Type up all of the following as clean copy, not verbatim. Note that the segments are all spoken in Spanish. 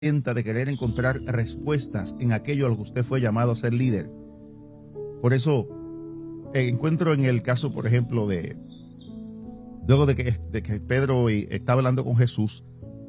de querer encontrar respuestas en aquello a lo que usted fue llamado a ser líder. Por eso encuentro en el caso, por ejemplo, luego de que Pedro está hablando con Jesús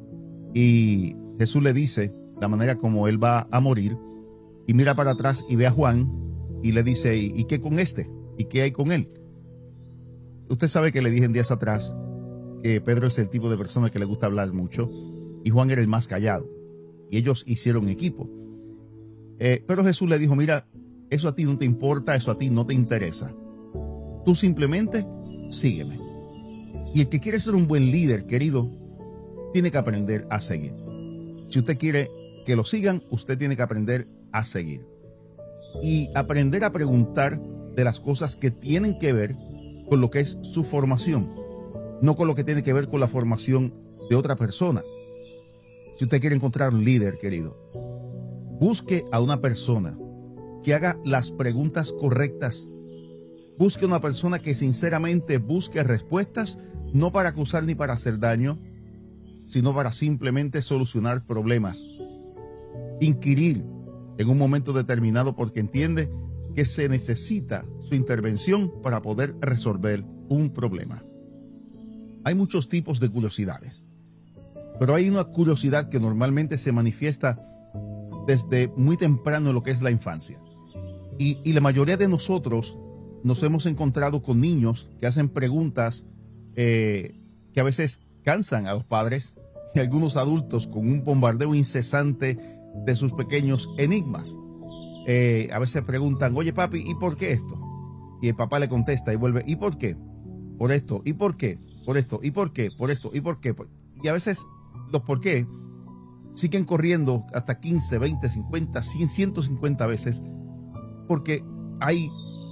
y Jesús le dice la manera como él va a morir, y mira para atrás y ve a Juan y le dice, ¿y qué con este? ¿Y qué hay con él? Usted sabe que le dije en días atrás que Pedro es el tipo de persona que le gusta hablar mucho y Juan era el más callado. Y ellos hicieron equipo. Pero Jesús le dijo, mira, eso a ti no te importa, eso a ti no te interesa. Tú simplemente sígueme. Y el que quiere ser un buen líder, querido, tiene que aprender a seguir. Si usted quiere que lo sigan, usted tiene que aprender a seguir. Y aprender a preguntar de las cosas que tienen que ver con lo que es su formación, no con lo que tiene que ver con la formación de otra persona. Si usted quiere encontrar un líder, querido, busque a una persona que haga las preguntas correctas. Busque a una persona que sinceramente busque respuestas, no para acusar ni para hacer daño, sino para simplemente solucionar problemas. Inquirir en un momento determinado porque entiende que se necesita su intervención para poder resolver un problema. Hay muchos tipos de curiosidades, pero hay una curiosidad que normalmente se manifiesta desde muy temprano en lo que es la infancia. Y la mayoría de nosotros nos hemos encontrado con niños que hacen preguntas que a veces cansan a los padres y a algunos adultos con un bombardeo incesante de sus pequeños enigmas. A veces preguntan, oye papi, ¿y por qué esto? Y el papá le contesta y vuelve, ¿y por qué? Por esto, ¿y por qué? Por esto, ¿y por qué? Por esto, ¿y por qué? Y a veces los por qué siguen corriendo hasta 15, 20, 50, 100, 150 veces porque hay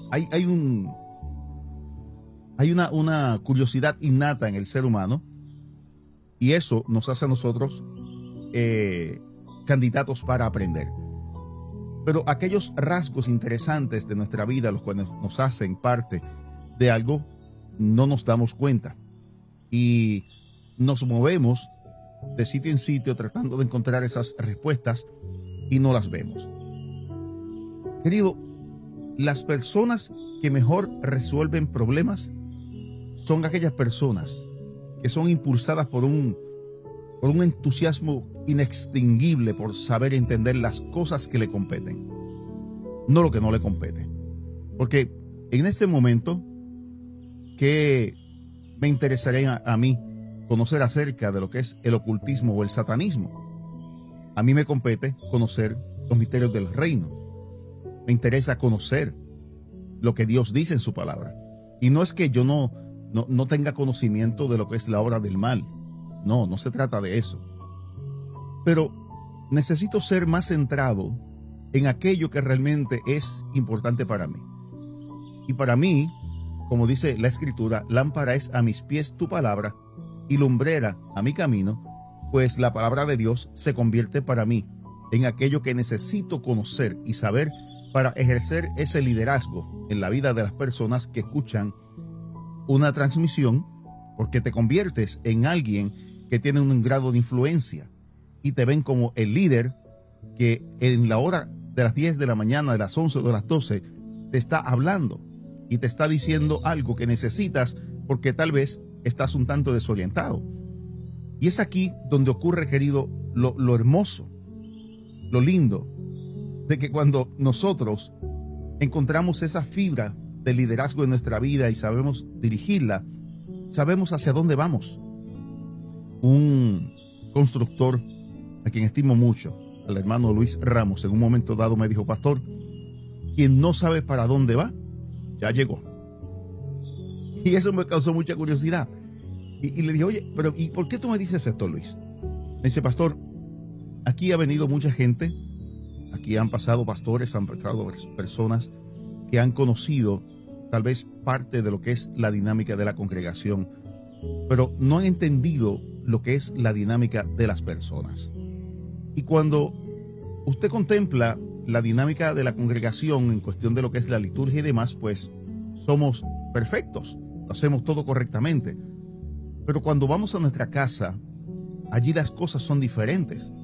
una curiosidad innata en el ser humano y eso nos hace a nosotros candidatos para aprender. Pero aquellos rasgos interesantes de nuestra vida, los cuales nos hacen parte de algo, no nos damos cuenta y nos movemos de sitio en sitio tratando de encontrar esas respuestas y no las vemos. Querido, las personas que mejor resuelven problemas son aquellas personas que son impulsadas por un entusiasmo inextinguible por saber entender las cosas que le competen, no lo que no le compete. Porque en este momento que me interesaría a mí conocer acerca de lo que es el ocultismo o el satanismo, a mí me compete conocer los misterios del reino. Me interesa conocer lo que Dios dice en su palabra. Y no es que yo no tenga conocimiento de lo que es la obra del mal. No se trata de eso. Pero necesito ser más centrado en aquello que realmente es importante para mí. Y para mí, como dice la Escritura, lámpara es a mis pies tu palabra y lumbrera a mi camino, pues la palabra de Dios se convierte para mí en aquello que necesito conocer y saber para ejercer ese liderazgo en la vida de las personas que escuchan una transmisión, porque te conviertes en alguien que tiene un grado de influencia y te ven como el líder que en la hora de las 10 de la mañana, de las 11 o de las 12, te está hablando y te está diciendo algo que necesitas porque tal vez estás un tanto desorientado. Y es aquí donde ocurre, querido, lo hermoso, lo lindo, de que cuando nosotros encontramos esa fibra de liderazgo en nuestra vida y sabemos dirigirla, sabemos hacia dónde vamos. Un constructor a quien estimo mucho, al hermano Luis Ramos, en un momento dado me dijo, pastor, quien no sabe para dónde va, ya llegó. Y eso me causó mucha curiosidad. Y le dije, oye, pero ¿y por qué tú me dices esto, Luis? Me dice, pastor, aquí ha venido mucha gente, aquí han pasado pastores, han pasado personas que han conocido tal vez parte de lo que es la dinámica de la congregación, pero no han entendido lo que es la dinámica de las personas. Y cuando usted contempla la dinámica de la congregación en cuestión de lo que es la liturgia y demás, pues somos perfectos, lo hacemos todo correctamente. Pero cuando vamos a nuestra casa, allí las cosas son diferentes.